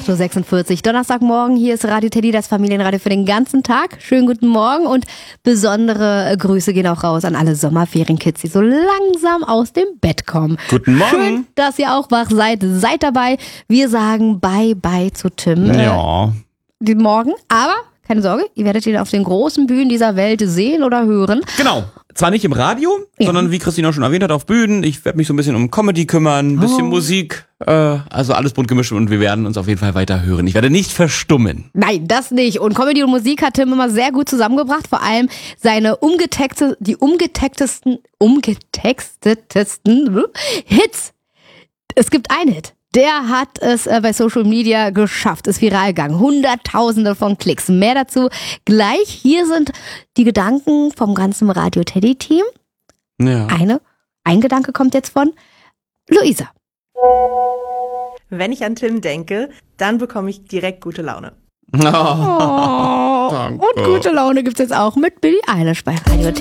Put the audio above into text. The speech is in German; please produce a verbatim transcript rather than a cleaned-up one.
acht Uhr sechsundvierzig, Donnerstagmorgen. Hier ist Radio Teddy, das Familienradio für den ganzen Tag. Schönen guten Morgen und besondere Grüße gehen auch raus an alle Sommerferienkids, die so langsam aus dem Bett kommen. Guten Morgen. Schön, dass ihr auch wach seid. Seid dabei. Wir sagen Bye-bye zu Tim. Ja. Äh, die morgen, aber keine Sorge, ihr werdet ihn auf den großen Bühnen dieser Welt sehen oder hören. Genau. Zwar nicht im Radio, Ja. sondern wie Christina schon erwähnt hat, auf Bühnen. Ich werde mich so ein bisschen um Comedy kümmern, ein bisschen Oh. Musik, äh, also alles bunt gemischt und wir werden uns auf jeden Fall weiter hören. Ich werde nicht verstummen. Nein, das nicht. Und Comedy und Musik hat Tim immer sehr gut zusammengebracht. Vor allem seine umgetexte, die umgetextesten, umgetextetesten Hits. Es gibt einen Hit. Der hat es äh, bei Social Media geschafft, ist viral gegangen. Hunderttausende von Klicks. Mehr dazu gleich. Hier sind die Gedanken vom ganzen Radio Teddy Team. Ja. Eine, ein Gedanke kommt jetzt von Luisa. Wenn ich an Tim denke, dann bekomme ich direkt gute Laune. Oh. Oh, Danke. und gute Laune gibt's jetzt auch mit Billie Eilish bei Radio Teddy.